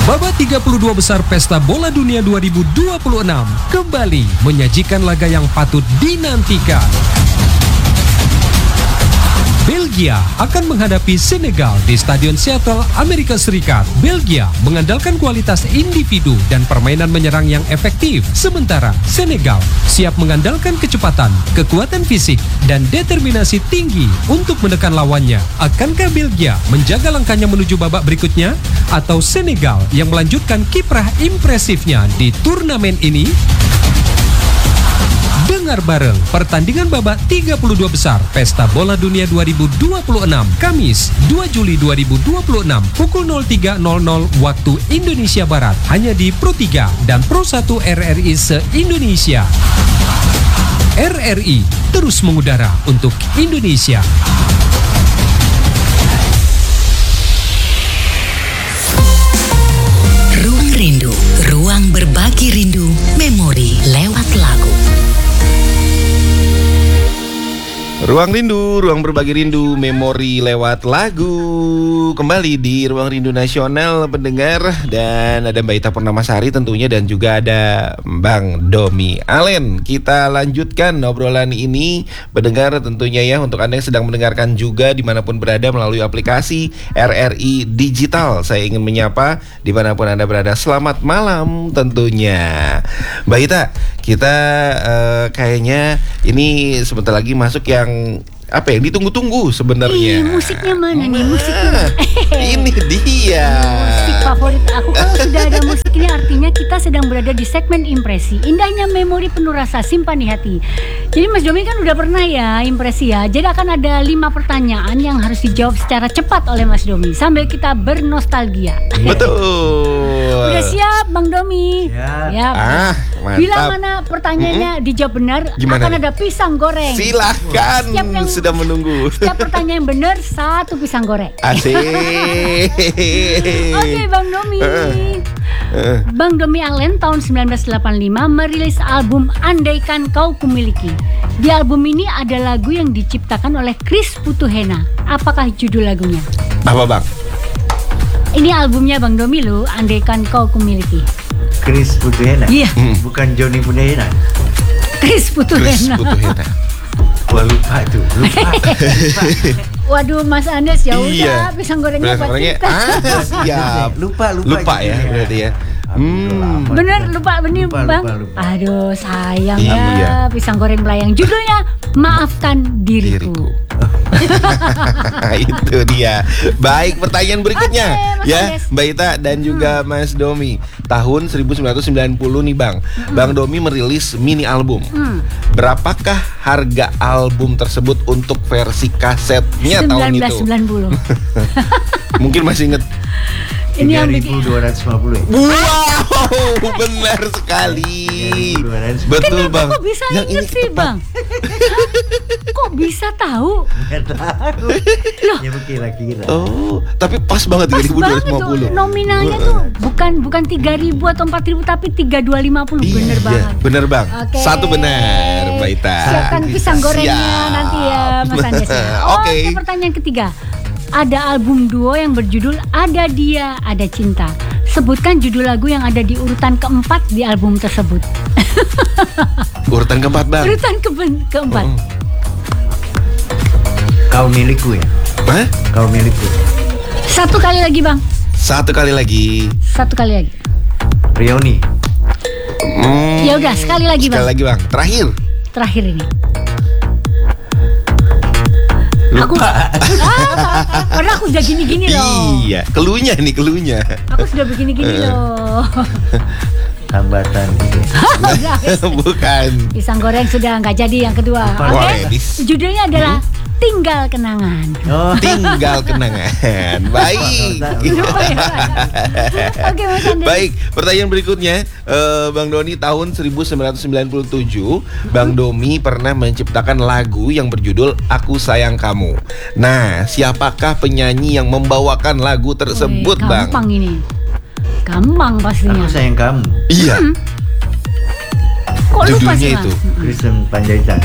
Babak 32 besar Pesta Bola Dunia 2026 kembali menyajikan laga yang patut dinantikan. Belgia akan menghadapi Senegal di Stadion Seattle, Amerika Serikat. Belgia mengandalkan kualitas individu dan permainan menyerang yang efektif. Sementara Senegal siap mengandalkan kecepatan, kekuatan fisik, dan determinasi tinggi untuk menekan lawannya. Akankah Belgia menjaga langkahnya menuju babak berikutnya? Atau Senegal yang melanjutkan kiprah impresifnya di turnamen ini? Dengar bareng pertandingan babak 32 besar Pesta Bola Dunia 2026 Kamis 2 Juli 2026 pukul 03.00 waktu Indonesia Barat hanya di Pro 3 dan Pro 1 RRI se-Indonesia. RRI terus mengudara untuk Indonesia. Ruang Rindu, ruang berbagi rindu, memori lewat lagu. Ruang Rindu, ruang berbagi rindu, memori lewat lagu. Kembali di Ruang Rindu Nasional pendengar. Dan ada Mbak Ita Purnamasari tentunya, dan juga ada Bang Domi Alen. Kita lanjutkan obrolan ini pendengar tentunya ya, untuk Anda yang sedang mendengarkan juga dimanapun berada melalui aplikasi RRI Digital. Saya ingin menyapa dimanapun Anda berada, selamat malam tentunya. Mbak Ita, kita kayaknya ini sebentar lagi masuk yang apa yang ditunggu-tunggu sebenarnya. Musiknya mana nih? Musiknya ini dia musik favorit aku. Kalau sudah ada musik ini artinya kita sedang berada di segmen impresi. Indahnya memori penuh rasa, simpan di hati. Jadi Mas Domi kan udah pernah ya impresi ya. Jadi akan ada 5 pertanyaan yang harus dijawab secara cepat oleh Mas Domi sambil kita bernostalgia. Betul. Udah siap Bang Domi? Siap. Mantap. Bila mana pertanyaannya dijawab benar, gimana akan ada pisang goreng. Silahkan, sudah menunggu. Setiap pertanyaan yang benar 1 pisang goreng. Asik. Oke Bang Domi. Bang Domi Alen tahun 1985 merilis album Andaikan Kau Kumiliki. Di album ini ada lagu yang diciptakan oleh Chris Putuhena. Apakah judul lagunya? Apa Bang? Ini albumnya Bang Domi loh, Andaikan Kau Kumiliki. Chris Putuhena? Iya. Bukan Johnny Putuhena. Chris Putuhena. Wah, lupa tuh, lupa. Waduh Mas Andes ya udah, iya. Pisang gorengnya buat kita. Siap. Lupa ya berarti ya. Bener lupa benih Bang. Lupa. Aduh sayang Iya. ya, pisang goreng belayang. Judulnya Maafkan Diriku. Itu dia. Baik, pertanyaan berikutnya. Oke, Mas ya, Andes. Mbak Ita dan juga Mas Domi. Tahun 1990 nih Bang. Bang Domi merilis mini album. Berapakah harga album tersebut untuk versi kasetnya tahun itu? 1990. Mungkin masih inget. Ini yang bikin 3.250 ya? Wow, benar sekali. 3.250. Betul Kenapa Bang. kok bisa Yang inget ini sih tepat. Bang? Kok bisa tahu? Nggak tahu. Loh. Ya kira-kira. Oh, tapi pas banget Pas banget tuh 3.250. nominalnya tuh bukan 3.000 atau 4.000 tapi 3.250. Bener banget. Bener Bang. Oke. Satu benar, Mbak Ita. Siapkan pisang gorengnya Siap. nanti ya Mas Andes ya. Oke. Pertanyaan ketiga. Ada album duo yang berjudul Ada Dia, Ada Cinta. Sebutkan judul lagu yang ada di urutan keempat di album tersebut. Urutan keempat Bang. Urutan keempat. Kau milikku ya? Hah? Kau milikku. Satu kali lagi Bang. Satu kali lagi. Rioni. Ya udah sekali lagi Bang. Sekali lagi Bang. Terakhir ini. Lupa. Padahal aku udah gini-gini loh. Iya, keluhnya. Aku sudah begini-gini loh. Hambatan gitu. Bukan. Pisang goreng sudah nggak jadi yang kedua. Wah, Oke. Edis. Judulnya adalah Tinggal Kenangan. Oh. Tinggal kenangan. Baik. Lupa ya. Oke Mas Andes. Baik, pertanyaan berikutnya, Bang Doni tahun 1997, Bang Domi pernah menciptakan lagu yang berjudul Aku Sayang Kamu. Nah, siapakah penyanyi yang membawakan lagu tersebut, Bang? Gampang ini. Gampang pastinya. Aku sayang kamu. Iya. Kok lupa Judulnya sih itu. Bang? Kristen Panjaitan.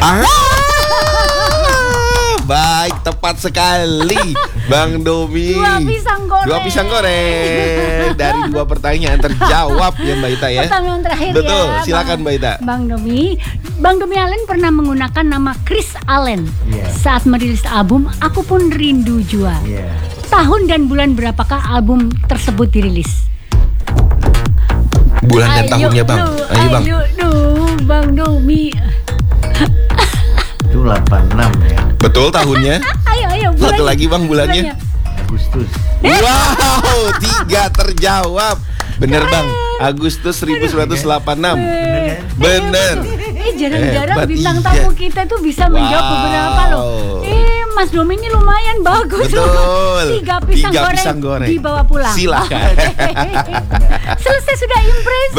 Baik, tepat sekali Bang Domi. 2 pisang goreng. 2 pisang goreng. dari 2 pertanyaan terjawab ya Mbak Ita ya. Pertanyaan terakhir Betul, ya. silakan Mbak Ita. Bang Domi Allen pernah menggunakan nama Chris Allen Iya. saat merilis album Aku Pun Rindu Jua. Iya. Tahun dan bulan berapakah album tersebut dirilis? Bulan dan tahunnya Bang. Ayo Bang. Bang Domi. Itu 86 ya. Betul tahunnya. Ayo Satu bulannya. lagi Bang bulannya. Agustus. Wow, 3 terjawab. Bener Bang, Agustus 1986. Bener. Jarang-jarang Hebat, bintang iya. tamu kita tuh bisa menjawab Wow. beberapa loh. Mas Domi ini lumayan bagus. Betul. 3 pisang goreng dibawa pulang. Silakan. Selesai sudah impresi.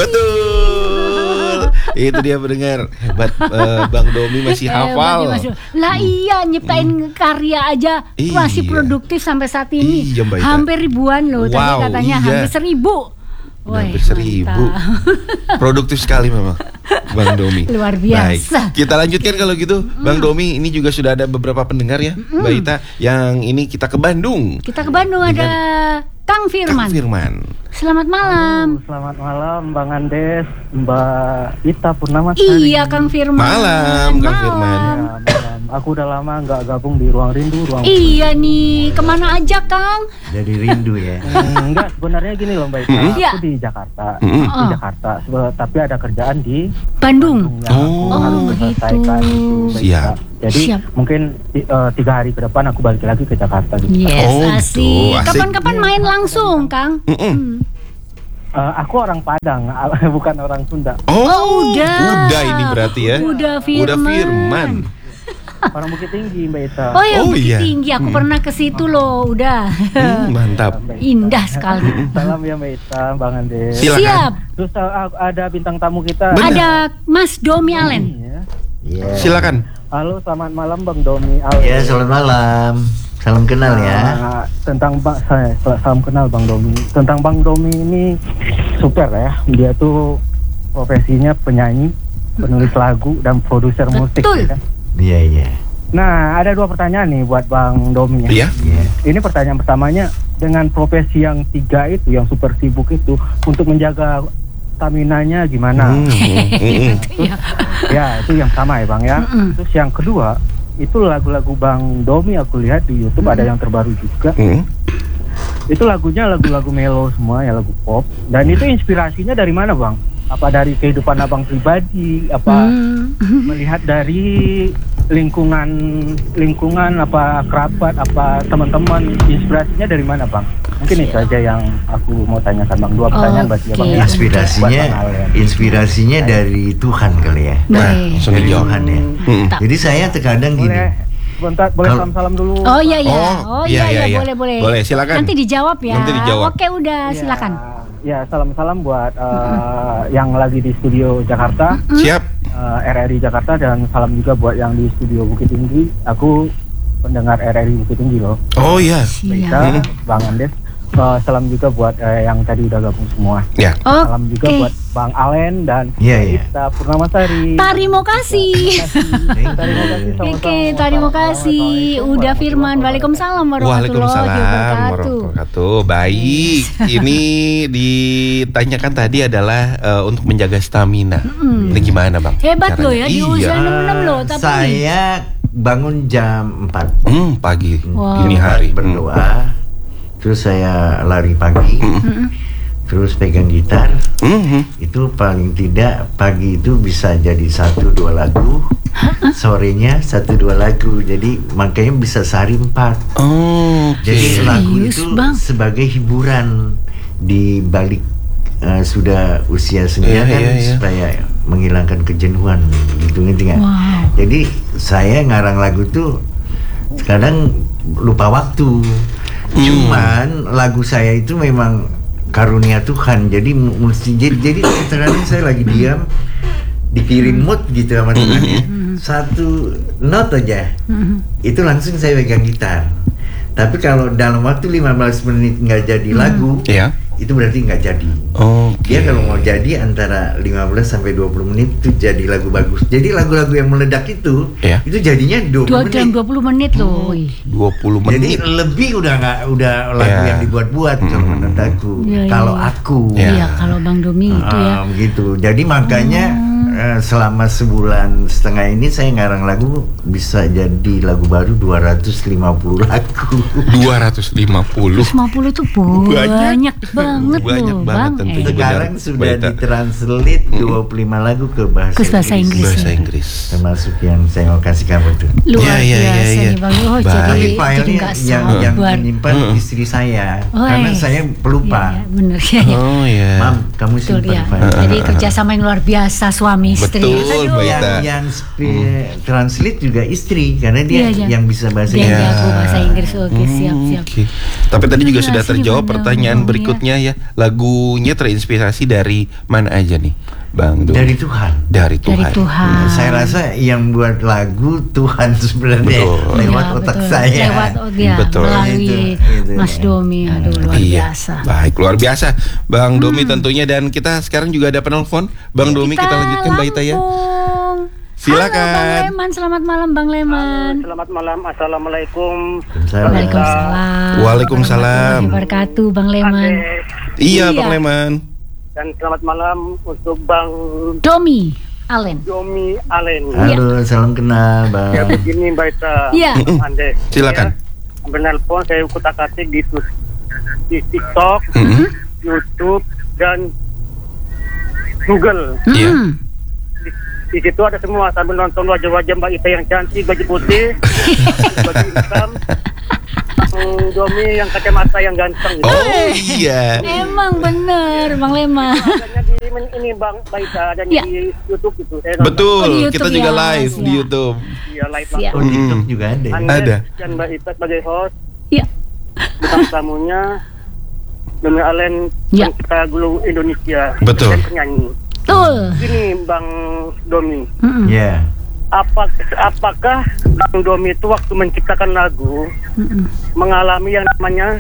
Betul. Itu dia pendengar. Hebat Bang Domi masih hafal. Lah iya, nyiptain karya aja masih Iya. produktif sampai saat ini. Iya, Mbak Ita. Hampir ribuan loh. Tadi Wow, katanya iya. hampir 1000. Hampir Wih, 1000. mantap. Produktif sekali memang Bang Domi. Luar biasa. Baik, kita lanjutkan kalau gitu. Bang Domi, ini juga sudah ada beberapa pendengar ya Mbak Ita. Yang ini kita ke Bandung. Kita ke Bandung ada Kang Firman. Kang Firman. Selamat malam. Selamat malam Bang Andes, Mbak Ita Purnamasari. Iya Kang Firman. Malam, Kang Firman. Ya, malam. Aku udah lama nggak gabung di Ruang Rindu, Iya nih, kemana aja Kang? Dari rindu ya. Enggak, sebenarnya gini loh Mbak Ita. Iya. Aku di Jakarta, Mm-mm. tapi ada kerjaan di Bandung. yang aku harus begitu. selesaikan gitu, Mbak Siap. Ita. Jadi Siap. mungkin 3 hari ke depan aku balik lagi ke Jakarta gitu. Yes, Oh, asik. gitu, asik. Kapan-kapan main langsung, Kang? Mm-mm. Aku orang Padang, bukan orang Sunda. Oh, udah. udah ini berarti ya. Udah Firman. Orang Bukit Tinggi Mbak Ita. Oh ya, Oh, Bukit iya. Tinggi. Aku pernah ke situ loh. Udah. Mantap. Indah sekali. Salam ya Mbak Ita, Bang Andes. Silakan. Siap. Terus ada bintang tamu kita. Benar. Ada Mas Domi Allen. Iya. Iya. Silakan. Halo, selamat malam Bang Domi Allen. Ya, selamat malam. Salam kenal ya. Tentang salam kenal Bang Domi. Tentang Bang Domi ini super ya. Dia tuh profesinya penyanyi, penulis lagu dan produser musik. Betul. Ya kan? Iya, iya. Nah, ada 2 pertanyaan nih buat Bang Domi. Iya. Iya. Ini pertanyaan pertamanya, dengan profesi yang 3 itu, yang super sibuk itu, untuk menjaga stamina-nya gimana? Iya. Ya, itu yang pertama ya Bang ya. Terus yang kedua, itu lagu-lagu Bang Domi aku lihat di YouTube ada yang terbaru juga. Itu lagunya lagu-lagu melo semua ya, lagu pop. Dan itu inspirasinya dari mana Bang? Apa dari kehidupan Abang pribadi? Apa melihat dari lingkungan apa kerabat, apa teman-teman? Inspirasinya dari mana Bang? Mungkin itu aja yang aku mau tanyakan Bang. 2 pertanyaan buat dia Bang. Oke. Ya. Inspirasinya dari Tuhan kali ya. Nah, Baik. langsung Dari dijawab. Tuhan ya. Jadi saya terkadang gini. Boleh, bentar, boleh Kalau- salam-salam dulu. Oh iya iya. Oh, Oh iya, iya iya. boleh. Boleh, silakan. Nanti dijawab ya. Nanti dijawab. Oke, udah Ya, silakan. Ya, salam-salam buat yang lagi di studio Jakarta, Siap. RRI Jakarta, dan salam juga buat yang di studio Bukit Tinggi. Aku pendengar RRI Bukit Tinggi loh. Oh iya. Kita, Bang Andes. Salam juga buat yang tadi udah gabung semua. Ya. Salam juga Oke. buat Bang Alen dan Iya, iya. Ita Purnamasari. Terima kasih. Terima kasih sama-sama. Oke, terima kasih. Udah Firman. Waalaikumsalam warahmatullahi Waalaikumsalam wabarakatuh. warahmatullahi wabarakatuh. Baik, ini ditanyakan tadi adalah untuk menjaga stamina. Ini gimana Bang? Hebat loh ya, di Iya. usia 66 loh, tapi Saya bangun jam 4 Pagi, Wow. dini hari. berdoa. Terus saya lari pagi. Terus pegang gitar. Itu paling tidak pagi itu bisa jadi 1-2 lagu. Sorenya 1-2 lagu. Jadi makanya bisa sehari 4. Oh, Jadi lagu Serius, itu Bang? sebagai hiburan di balik sudah usia senja Iya, kan, iya, iya. supaya menghilangkan kejenuhan gitu ngerti nggak? Wow. Jadi saya ngarang lagu tuh kadang lupa waktu. Cuman lagu saya itu memang karunia Tuhan. Jadi mesti jadi terkadang saya lagi diam dikirim mood gitu sama Tuhan ya. 1 not aja. Itu langsung saya pegang gitar. Tapi kalau dalam waktu 15 menit nggak jadi lagu, Iya. itu berarti nggak jadi. Dia kalau mau jadi antara 15 sampai 20 menit itu jadi lagu bagus. Jadi lagu-lagu yang meledak itu jadinya 20 menit. 20 menit loh. 20 menit. Jadi lebih udah lagu yang dibuat-buat kalau menurut aku. Kalau aku. Iya, kalau Bang Domi itu ya. Gitu. Jadi makanya selama sebulan setengah ini saya ngarang lagu bisa jadi lagu baru 250 lagu. 250 itu banyak banget loh Bang. Sekarang sudah ditranslate 25 lagu ke bahasa Inggris. Bahasa Inggris. Termasuk yang saya mau kasih kamu tuh. Luar biasa nih Bang. Jadi filenya yang menyimpan istri saya. Karena saya pelupa. Bener ya. Mam, kamu simpan file. Jadi kerjasama yang luar biasa suami istri. Betul, yang translate juga istri karena dia yang bisa bahasa Inggris. Dia jago bahasa Inggris. Oke, siap. Tapi tadi juga sudah terjawab pertanyaan berikutnya ya. Lagunya terinspirasi dari mana aja nih, Bang Domi? Dari Tuhan. Dari Tuhan. Saya rasa yang buat lagu Tuhan sebenarnya lewat otak saya. Melalui Mas Domi. Aduh, luar biasa. Baik, luar biasa Bang Domi tentunya. Dan kita sekarang juga ada penelpon. Bang Domi, kita lanjutkan Mbak Ita ya. Silakan. Halo Bang Leman, selamat malam Bang Leman. Selamat malam, assalamualaikum. Waalaikumsalam. Waalaikumsalam. Wabarakatuh Bang Leman. Iya Bang Leman. Dan selamat malam untuk Bang Domi Alen. Halo, salam kenal Bang. Ya begini Mbak Ita. Iya. Ande. Silakan. Menelpon saya kutak-atik di TikTok, YouTube dan Google. Iya. Di situ ada semua sambil nonton wajah-wajah Mbak Ita yang cantik, baju putih, baju hitam, Domi yang kacamata yang ganteng. Oh iya. Emang bener Bang Leman. Adanya di ini Bang Ita, adanya di YouTube itu. Betul, kita juga live di YouTube. Iya, live langsung. Oh, TikTok juga ada. Ada. Dan Mbak Ita sebagai host. Iya. Bukan tamunya Domi Alen kita Gulu Indonesia. Betul. Penyanyi. Betul. Gini Bang Domi. Iya. Apakah Bang Domi itu waktu menciptakan lagu mengalami yang namanya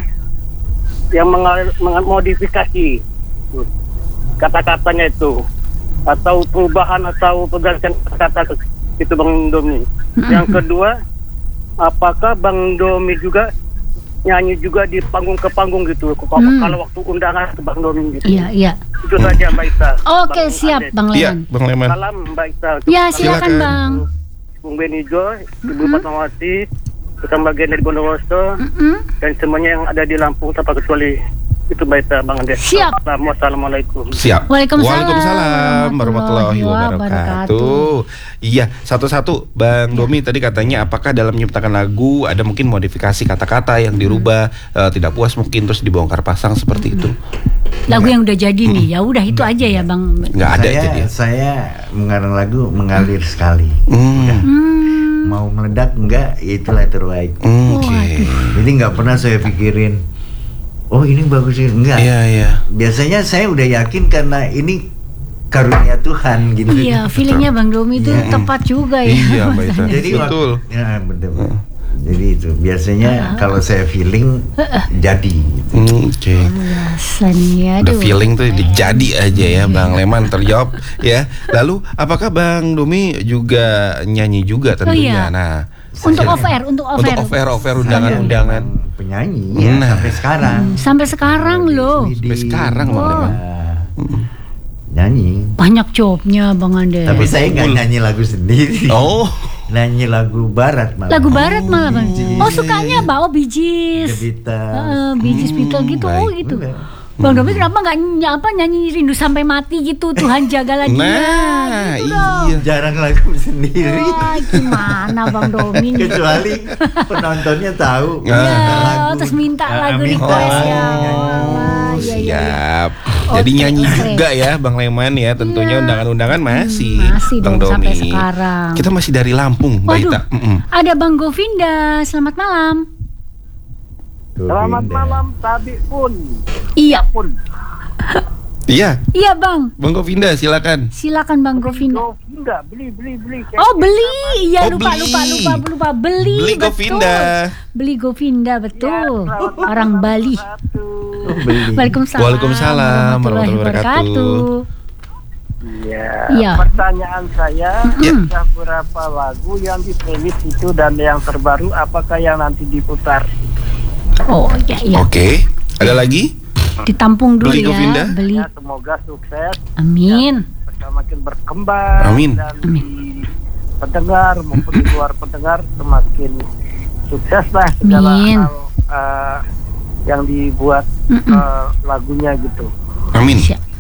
modifikasi kata-katanya itu atau perubahan atau pergantian kata itu Bang Domi? Yang kedua, apakah Bang Domi juga nyanyi juga di panggung ke panggung gitu kalau waktu undangan ke Bang Domi gitu? Iya. Itu saja Mbak Ita. Oke, siap Bang Leman. Iya, Bang Leman. Salam Mbak Ita. Ya, silakan Bang. Bung Benigo, Ibu Fatmawati, bersama bagian dari Bondowoso, dan semuanya yang ada di Lampung tanpa kecuali itu Mbak Ita, Bang Andes. Siap. Assalamualaikum. Siap. Waalaikumsalam warahmatullahi wabarakatuh. Iya, satu-satu Bang Domi tadi katanya apakah dalam menciptakan lagu ada mungkin modifikasi kata-kata yang dirubah, tidak puas mungkin terus dibongkar pasang seperti itu. Lagu yang udah jadi nih, ya udah itu aja ya Bang. Nggak ada jadi. Saya mengarang lagu mengalir sekali. Mau meledak enggak, itulah terbaik. Jadi nggak pernah saya pikirin, oh ini bagus ini, enggak. Iya. Biasanya saya udah yakin karena ini karunia Tuhan gitu. Iya, feelingnya Bang Domi itu tepat juga ya. Iya, Mbak Ita. Jadi betul. Ya betul. Jadi itu biasanya kalau saya feeling jadi. Oke. Biasanya udah feeling tuh jadi aja ya Bang Leman, terjawab ya. Lalu apakah Bang Domi juga nyanyi juga tentunya? Nah, untuk off air undangan-undangan penyanyi ya, sampai sekarang. Sampai sekarang loh. Sampai sekarang Bang Leman. Nyanyi. Banyak jobnya Bang Ande. Tapi saya nggak nyanyi lagu sendiri. Oh. Nyanyi lagu barat malah. Lagu barat malah Bang. Oh sukanya bawa Bee Gees. Bee Gees Beatles gitu. Oh gitu. Bang Domi kenapa nggak nyanyi Rindu Sampai Mati gitu, Tuhan jagalah dia. Nah, gitu iya. Jarang lagu sendiri. Wah, gimana Bang Domi? Kecuali penontonnya tahu. Ya, terus minta lagu request ya. Siap. Jadi nyanyi juga ya Bang Leman ya, tentunya undangan-undangan masih Bang Domi. Sampai sekarang. Kita masih dari Lampung, Mbak Ita. Ada Bang Govinda, selamat malam. Selamat malam, Tabi pun. Iya pun. Iya. Iya Bang. Bang Govinda, silakan. Silakan Bang Govinda. Govinda, beli. Oh beli, iya lupa. Beli Govinda. Beli Govinda betul. Ya, orang Bali. Waalaikumsalam. Waalaikumsalam warahmatullahi wabarakatuh. Iya. Pertanyaan saya, ada berapa lagu yang di playlist itu dan yang terbaru apakah yang nanti diputar? Oh iya. Oke. Ada lagi? Ditampung dulu Beli Govinda. Beli. Ya, semoga sukses. Amin. Semakin berkembang. Amin. Dan di pendengar maupun di luar pendengar semakin sukses lah segala Amin. hal yang dibuat lagunya gitu. Amin.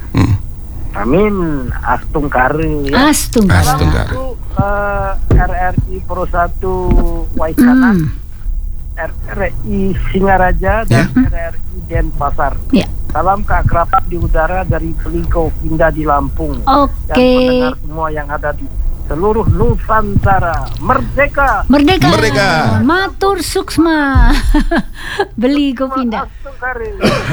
Amin. Astung Kare ya. Astung Kare. RRI Pro 1 Waikana, RRI Singaraja dan RRI Denpasar. Ya. Salam keakraban di udara dari Beli Govinda di Lampung. Oke. Dan pendengar semua yang ada di seluruh Nusantara. Merdeka. Matur suksma. Beli Govinda. Astung Kare.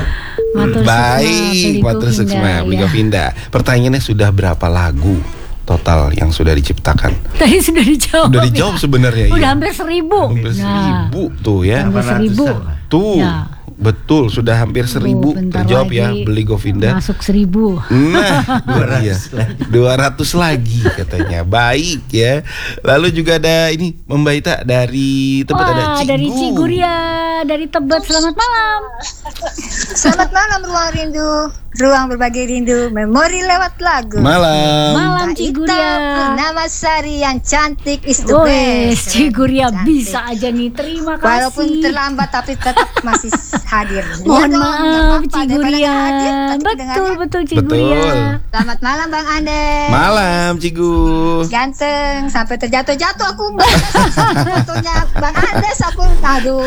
Baik, Matur Suksma, Beli Govinda. Pertanyaannya sudah berapa lagu total yang sudah diciptakan? Tadi sudah dijawab. Sudah dijawab sebenarnya. Udah hampir 1.000. Hampir 1.000 tuh ya. Hampir 1.000. Tuh. Ya. Betul, sudah hampir 1.000 bentar terjawab lagi ya Beli Govinda. Masuk 1.000. Nah, 200 lagi katanya. Baik ya. Lalu juga ada ini Membaita dari Tebet, ada Cigu. Dari Ciguria, dari Tebet. Selamat malam. Selamat malam Ruang Rindu, ruang berbagi rindu, memori lewat lagu. Malam Ciguria. Nama Sari yang cantik is the Wes, best. Ciguria Cantik. bisa aja nih. Terima kasih. Walaupun terlambat tapi tetap masih hadir. Mohon Ya dong, maaf nggak apa-apa, daripada Ciguria. nggak hadir, tapi pendengarnya. Betul Ciguria. Selamat malam Bang Andes. Malam Cigu. Ganteng sampai terjatuh-jatuh aku fotonya Bang Andes aku. Aduh.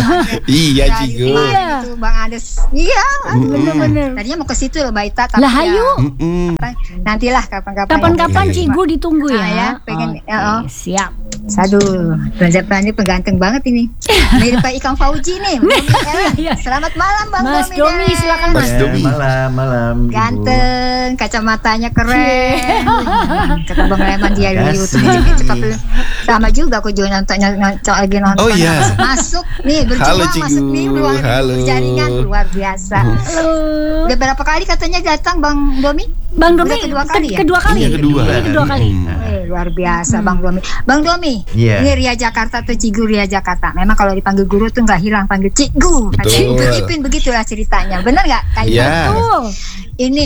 Iya Dari Cigu. kemarin itu Bang Andes. Iya. Bener-bener. Tadinya mau ke situ loh Baita tapi Lah hayu. nantilah kapan-kapan. Kapan-kapan Iya. Cigu ditunggu ya. Ya, pengen Oke, siap. Aduh, Pranjat-Pranjat pengganteng banget ini. Mirip Pak Ikang Fauji nih. Iya. Selamat malam Bang Mas Domi, Deh. silakan Mas Mas. Domi. Malam. Ibu. Ganteng, kacamatanya keren. Kata Bang Leman dia di Makasih. YouTube. Sama juga aku juga lagi nonton. Oh, iya. Masuk nih berjuang Halo, Cigu. masuk nih ruang Halo. jaringan luar biasa. Halo. Udah berapa kali katanya datang Bang Domi? Bang Domi, Udah kedua kali ya? Kedua kali. Iya, kedua. Ini kedua kali. Luar biasa Bang Domi. Bang Domi, Iya. ini Ria Jakarta atau Cigu Ria Jakarta. Memang kalau dipanggil guru tuh nggak hilang, panggil Cigu. Betul. Cigu Ipin begitulah ceritanya. Benar nggak? Kayak Iya. gitu. Ini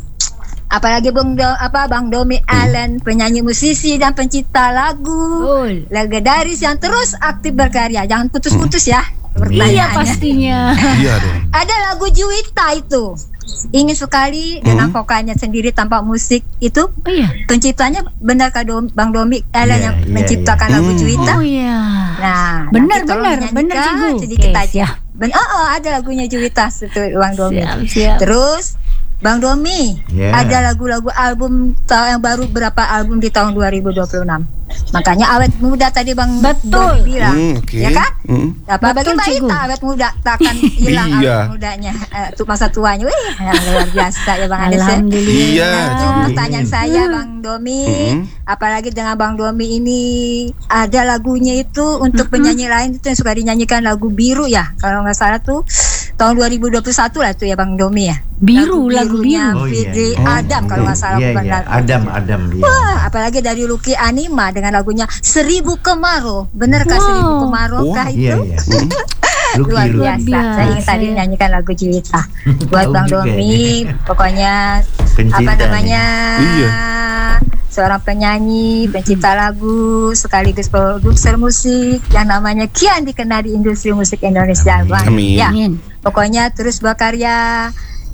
apalagi Bang Domi Allen, penyanyi musisi dan pencipta lagu. Betul. Legendaris yang terus aktif berkarya. Jangan putus-putus ya. Iya Pertanyaannya. pastinya. Iya dong. Ada lagu Juwita itu. Ingin sekali dengan vokalnya sendiri tanpa musik itu. Oh iya. Penciptanya benar Bang Domi Allen yang Iya, menciptakan lagu Juwita. Oh iya. Nah, Benar, nanti tolong benar, dinyanyikan benar, Cigu. sedikit Oke, aja. siap. Ada lagunya Juwita itu Bang Domi. Siap. Terus Bang Domi, Ya. ada lagu-lagu album yang baru berapa album di tahun 2026. Makanya awet muda tadi Bang Betul. Domi bilang. Oke. Ya kan? Apa Betul, bagi Cigu. Baita awet muda takkan hilang Iya. awet mudanya. Tuh masa tuanya. Wih, luar biasa ya Bang Andes. Alhamdulillah. Iya, Itu Cigu. pertanyaan saya Bang Domi. Apalagi dengan Bang Domi ini ada lagunya itu untuk penyanyi lain itu yang suka dinyanyikan lagu Biru ya. Kalau nggak salah tuh tahun 2021 lah tuh ya Bang Domi ya. Biru, lagu Birunya Biru. Oh, iya, Fitri iya. Adam kalau nggak salah Iya, bukan iya. lagu. Adam. Iya. Wah, apalagi dari Lucky Anima dengan lagunya 1000 Kemarau. Benerkah 1000 Kemarau kah Iya. itu? Lucky, Luar Lucky. biasa. biasa. Saya ingin tadi nyanyikan lagu Juwita buat Tahu Bang juga Domi. Pokoknya Pencinta apa namanya? Iya. Seorang penyanyi, pencipta lagu, sekaligus produser musik yang namanya kian dikenal di industri musik Indonesia. Bang. Amin. Ya, Amin. pokoknya terus berkarya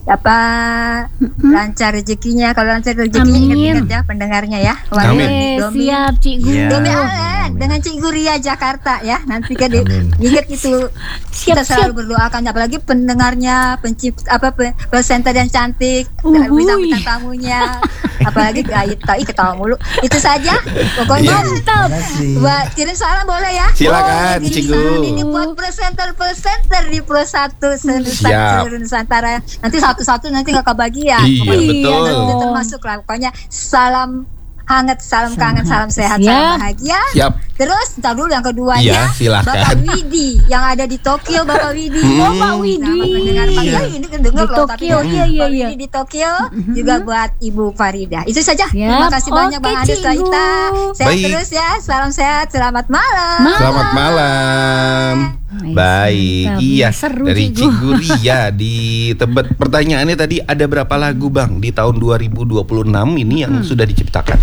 lancar rezekinya. Kalau lancar rezekinya Amin. ingat-ingat ya pendengarnya ya. Amin. Domi Siap Cigu. Iya. Domi Allen Amin. dengan Cigu Ria Jakarta ya. Nanti kan Amin. ingat itu. Kita selalu berdoakan apalagi pendengarnya, presenter yang cantik, bintang-bintang tamunya, apalagi ketawa mulu. Itu saja. Pokoknya Mantap. Makasih. buat kirim salam boleh ya? Silakan, Kirim Cigu. salam ini buat presenter di Pro 1 Siap. seluruh Nusantara. Nanti satu-satu nanti nggak kebagian. Iya, Pokoknya betul. nanti termasuk lah. Pokoknya salam hangat, salam kangen, salam sehat, Siap. salam bahagia. Siap. Terus ntar dulu yang keduanya, Iya, silakan. Bapak Widi yang ada di Tokyo, Bapak Widi. Oh, Pak Widi. Selamat mendengar panggilan ini Di kedenger loh, tapi Tokyo, iya, iya, Pak iya. Widi di Tokyo juga buat Ibu Farida. Itu saja. Siap. Terima kasih banyak Oke, Bang Ades Cikgu. Laita. Sehat Baik. terus ya. Salam sehat. Selamat malam. Selamat malam. Baik, mantap. iya Seru, dari Cikgu. Cikgu Ria di Tebet. Pertanyaannya tadi ada berapa lagu Bang di tahun 2026 ini yang sudah diciptakan?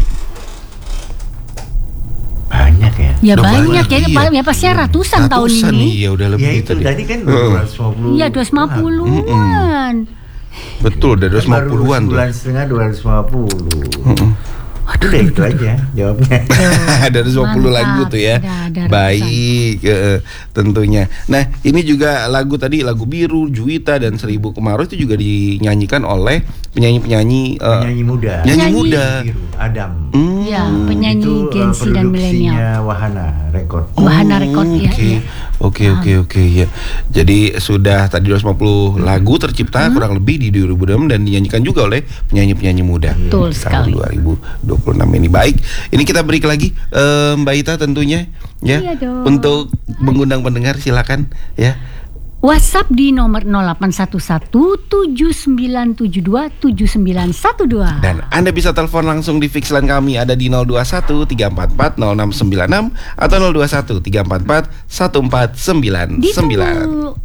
Banyak ya. Ya Udah banyak ya, iya. paling ya pasti ratusan tahun Ratusan ini. Iya udah Ya lebih itu tadi kan 250. Iya 250-an. Betul, udah 250-an tuh. Bulan setengah 250. Udah itu aja jawabnya. Ada 250 Mantap. lagu tuh ya. Ada Baik, tentunya. Nah, ini juga lagu tadi, lagu Biru, Juwita dan Seribu Kemarau itu juga dinyanyikan oleh penyanyi-penyanyi Penyanyi muda. penyanyi muda. Biru, Adam. Ya, penyanyi Itu Gen Z dan milenial. produksinya Wahana Record. Wahana Record ya. Oke, oke ya. Jadi sudah tadi 250 lagu tercipta kurang lebih di 2026 dan dinyanyikan juga oleh penyanyi-penyanyi muda. Betul sekali. Tahun 2026 ini. Baik, ini kita break lagi Mbak Ita tentunya ya. Iya dong. Untuk mengundang pendengar silakan ya. WhatsApp di nomor 0811-7972-7912. Dan Anda bisa telepon langsung di fix line kami ada di 021 344 0696 atau 021 344 1499. Ditunggu.